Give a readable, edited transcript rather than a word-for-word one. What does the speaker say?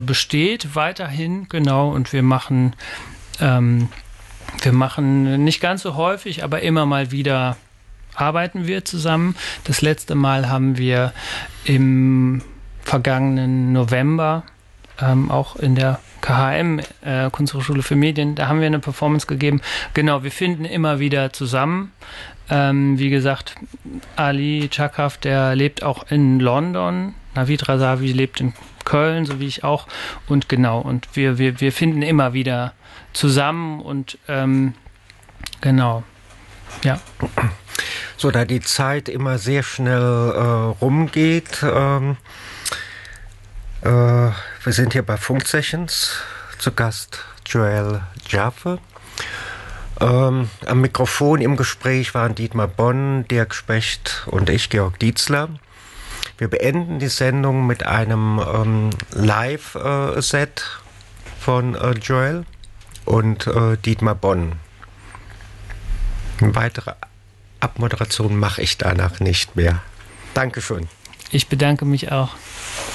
besteht weiterhin, genau, und wir machen nicht ganz so häufig, aber immer mal wieder arbeiten wir zusammen. Das letzte Mal haben wir im vergangenen November auch in der KHM, Kunsthochschule für Medien, da haben wir eine Performance gegeben. Genau, wir finden immer wieder zusammen. Wie gesagt, Ali Chakaf, der lebt auch in London. Navid Razavi lebt in Köln, so wie ich auch. Und genau, und wir finden immer wieder zusammen und genau, ja. So, da die Zeit immer sehr schnell rumgeht, wir sind hier bei Funk Sessions, zu Gast Joel Jaffe. Am Mikrofon im Gespräch waren Dietmar Bonn, Dirk Specht und ich, Georg Dietzler. Wir beenden die Sendung mit einem Live-Set von Joel und Dietmar Bonn. Eine weitere Abmoderation mache ich danach nicht mehr. Dankeschön. Ich bedanke mich auch.